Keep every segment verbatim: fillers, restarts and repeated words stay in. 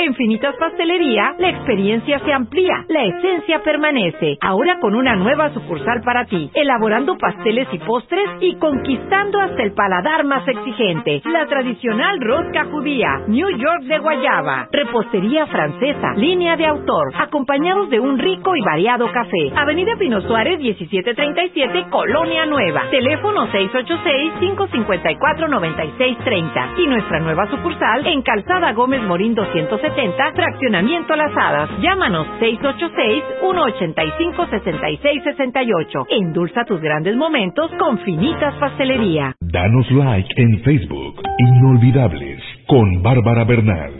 En Finitas Pastelería, la experiencia se amplía, la esencia permanece. Ahora con una nueva sucursal para ti, elaborando pasteles y postres y conquistando hasta el paladar más exigente. La tradicional rosca judía, New York de guayaba, repostería francesa, línea de autor, acompañados de un rico y variado café. Avenida Pino Suárez, diecisiete treinta y siete, Colonia Nueva. Teléfono seis ocho seis, cinco cinco cuatro, nueve seis tres cero. Y nuestra nueva sucursal en Calzada Gómez Morín doscientos setenta, Fraccionamiento Las Hadas. Llámanos seis ocho seis, uno ocho cinco, seis seis seis ocho. Endulza tus grandes momentos con Finitas Pastelería. Danos like en Facebook. Inolvidables con Bárbara Bernal.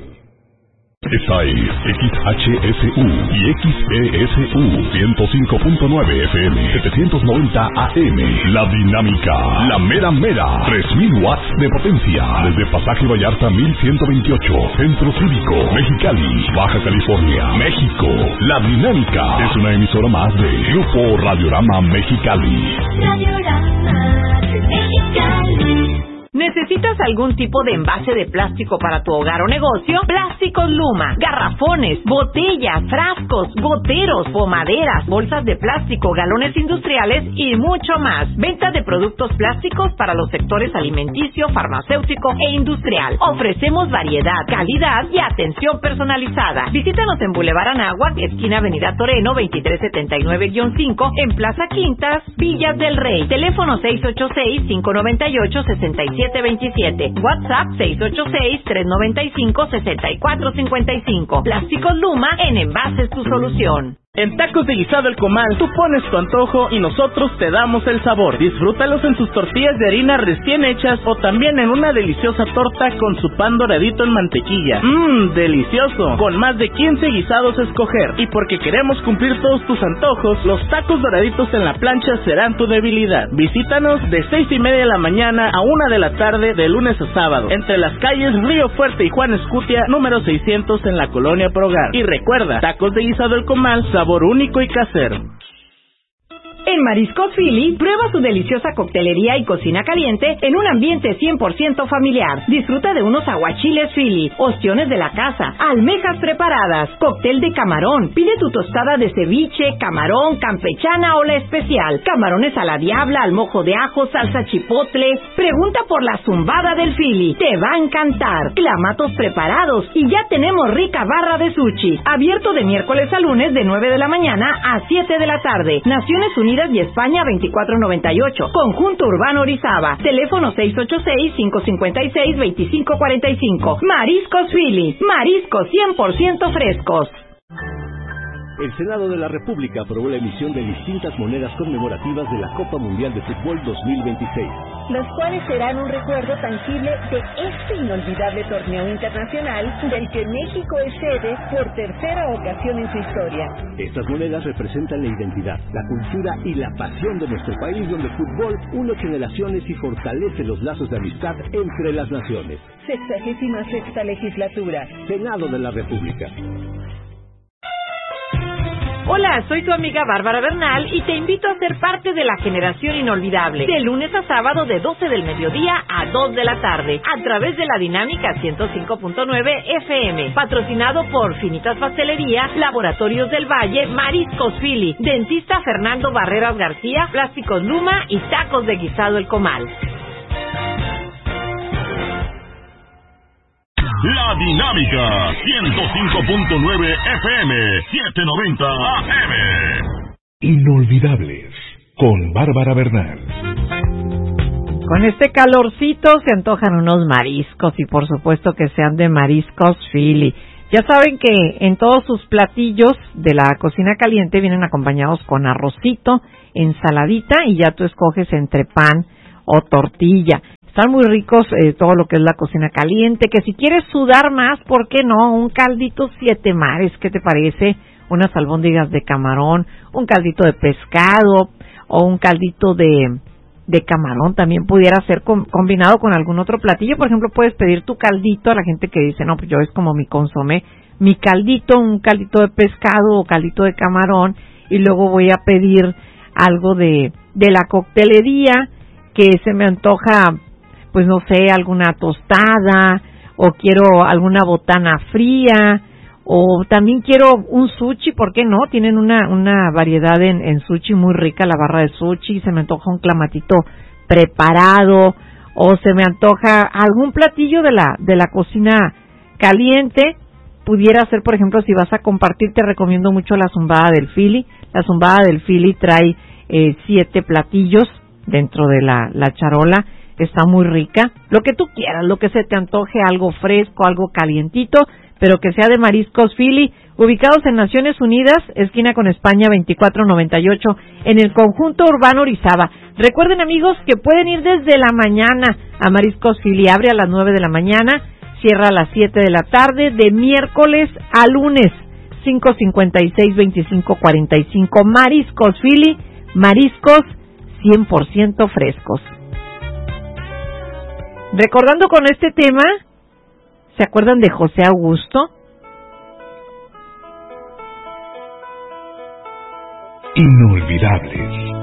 Esta es X H S U y X P S U ciento cinco punto nueve F M, setecientos noventa A M. La Dinámica, la mera mera, tres mil watts de potencia. Desde Pasaje Vallarta mil ciento veintiocho, Centro Cívico, Mexicali, Baja California, México. La Dinámica es una emisora más de Grupo Radiorama Mexicali. Radiorama Mexicali. ¿Necesitas algún tipo de envase de plástico para tu hogar o negocio? Plásticos Luma, garrafones, botellas, frascos, goteros, pomaderas, bolsas de plástico, galones industriales y mucho más. Venta de productos plásticos para los sectores alimenticio, farmacéutico e industrial. Ofrecemos variedad, calidad y atención personalizada. Visítanos en Boulevard Anáhuac, esquina Avenida Toreno, veintitrés setenta y nueve guión cinco, en Plaza Quintas, Villas del Rey. Teléfono seis ocho seis, cinco nueve ocho, seis siete veintisiete. WhatsApp seis ocho seis, tres nueve cinco, seis cuatro cinco cinco. Plásticos Luma, en envases tu solución. En Tacos de Guisado El Comal, tú pones tu antojo y nosotros te damos el sabor. Disfrútalos en sus tortillas de harina recién hechas o también en una deliciosa torta con su pan doradito en mantequilla. Mmm, delicioso. Con más de quince guisados a escoger. Y porque queremos cumplir todos tus antojos, los tacos doraditos en la plancha serán tu debilidad. Visítanos de seis y media de la mañana a una de la tarde de lunes a sábado, entre las calles Río Fuerte y Juan Escutia, número seiscientos en la Colonia Progar. Y recuerda, Tacos de Guisado El Comal, sabor único y casero. En Mariscos Philly, prueba su deliciosa coctelería y cocina caliente en un ambiente cien por ciento familiar. Disfruta de unos aguachiles Philly, ostiones de la casa, almejas preparadas, cóctel de camarón. Pide tu tostada de ceviche, camarón, campechana o la especial. Camarones a la diabla, al mojo de ajo, salsa chipotle. Pregunta por la zumbada del Philly. Te va a encantar. Clamatos preparados y ya tenemos rica barra de sushi. Abierto de miércoles a lunes de nueve de la mañana a siete de la tarde. Naciones Unidas y España veinticuatro noventa y ocho. Conjunto Urbano Orizaba. Teléfono seis ocho seis, cinco cinco seis, dos cinco cuatro cinco. Mariscos Philly. Mariscos cien por ciento frescos. El Senado de la República aprobó la emisión de distintas monedas conmemorativas de la Copa Mundial de Fútbol dos mil veintiséis. Los cuales serán un recuerdo tangible de este inolvidable torneo internacional del que México es sede por tercera ocasión en su historia. Estas monedas representan la identidad, la cultura y la pasión de nuestro país, donde el fútbol une generaciones y fortalece los lazos de amistad entre las naciones. Sexagésima sexta legislatura. Senado de la República. Hola, soy tu amiga Bárbara Bernal y te invito a ser parte de la generación inolvidable. De lunes a sábado de doce del mediodía a dos de la tarde, a través de la Dinámica ciento cinco punto nueve F M. Patrocinado por Finitas Pastelería, Laboratorios del Valle, Mariscos Philly, Dentista Fernando Barreras García, Plásticos Luma y Tacos de Guisado El Comal. La Dinámica ciento cinco punto nueve F M, setecientos noventa A M. Inolvidables con Bárbara Bernal. Con este calorcito se antojan unos mariscos y por supuesto que sean de Mariscos Philly. Ya saben que en todos sus platillos de la cocina caliente vienen acompañados con arrocito, ensaladita y ya tú escoges entre pan o tortilla. Están muy ricos eh, todo lo que es la cocina caliente, que si quieres sudar más, ¿por qué no? Un caldito siete mares, ¿qué te parece? Unas albóndigas de camarón, un caldito de pescado o un caldito de, de camarón también pudiera ser com- combinado con algún otro platillo. Por ejemplo, puedes pedir tu caldito a la gente que dice, no, pues yo es como mi consomé, mi caldito, un caldito de pescado o caldito de camarón, y luego voy a pedir algo de, de la coctelería, que se me antoja, pues no sé, alguna tostada, o quiero alguna botana fría, o también quiero un sushi, ¿por qué no? Tienen una una variedad en, en sushi muy rica, la barra de sushi, se me antoja un clamatito preparado, o se me antoja algún platillo de la de la cocina caliente. Pudiera ser, por ejemplo, si vas a compartir, te recomiendo mucho la zumbada del Philly. La zumbada del Philly trae eh, siete platillos dentro de la, la charola, está muy rica. Lo que tú quieras, lo que se te antoje, algo fresco, algo calientito, pero que sea de Mariscos Philly, ubicados en Naciones Unidas, esquina con España veinticuatro noventa y ocho, en el conjunto urbano Orizaba. Recuerden, amigos, que pueden ir desde la mañana a Mariscos Philly, abre a las nueve de la mañana, cierra a las siete de la tarde, de miércoles a lunes, cinco cincuenta y seis, veinticinco cuarenta y cinco. Mariscos Philly, mariscos cien por ciento frescos. Recordando con este tema, ¿se acuerdan de José Augusto? Inolvidables.